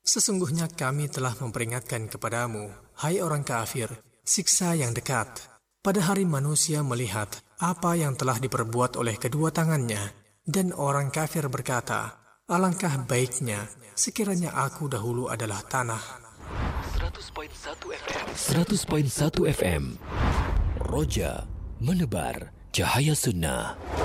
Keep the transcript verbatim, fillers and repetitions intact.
Sesungguhnya kami telah memperingatkan kepadamu, hai orang kafir, siksa yang dekat. Pada hari manusia melihat apa yang telah diperbuat oleh kedua tangannya, dan orang kafir berkata, alangkah baiknya sekiranya aku dahulu adalah tanah. seratus koma satu F M seratus koma satu F M Roja menebar cahaya sunnah.